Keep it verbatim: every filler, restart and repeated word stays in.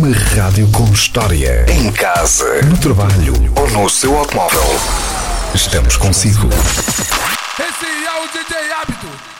Uma rádio com história. Em casa, no trabalho ou no seu automóvel. Estamos consigo. Esse é o D J Hábito.